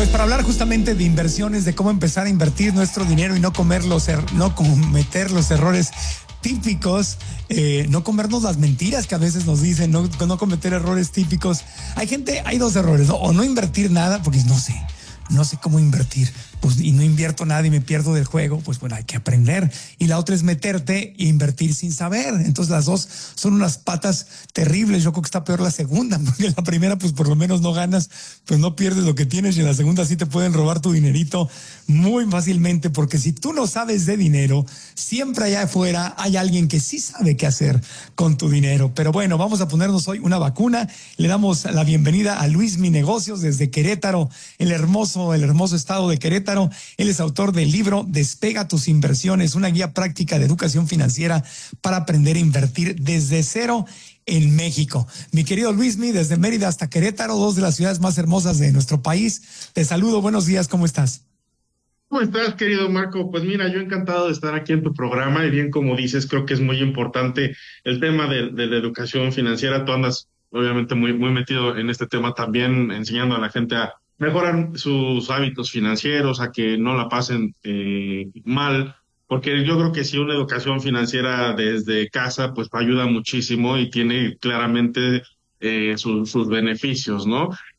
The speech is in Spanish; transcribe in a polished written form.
Pues para hablar justamente de inversiones, de cómo empezar a invertir nuestro dinero y no cometer los errores típicos, no comernos las mentiras que a veces nos dicen, no cometer errores típicos. Hay dos errores, ¿no? O no invertir nada, porque no sé cómo invertir, pues, y no invierto nada y me pierdo del juego, pues bueno, hay que aprender. Y la otra es meterte e invertir sin saber. Entonces las dos son unas patas terribles. Yo creo que está peor la segunda, porque la primera, pues por lo menos no ganas, pues no pierdes lo que tienes, y en la segunda sí te pueden robar tu dinerito muy fácilmente, porque si tú no sabes de dinero, siempre allá afuera hay alguien que sí sabe qué hacer con tu dinero. Pero bueno, vamos a ponernos hoy una vacuna. Le damos la bienvenida a Luis Mi Negocios desde Querétaro, el hermoso estado de Querétaro. Él es autor del libro Despega tus inversiones, una guía práctica de educación financiera para aprender a invertir desde cero en México. Mi querido Luismi, desde Mérida hasta Querétaro, dos de las ciudades más hermosas de nuestro país. Te saludo, buenos días, ¿cómo estás? ¿Cómo estás, querido Marco? Pues mira, yo encantado de estar aquí en tu programa y bien como dices, creo que es muy importante el tema de la educación financiera. Tú andas obviamente muy metido en este tema también, enseñando a la gente a mejorar sus hábitos financieros, a que no la pasen mal, porque yo creo que si una educación financiera desde casa, pues ayuda muchísimo y tiene claramente sus beneficios, ¿no?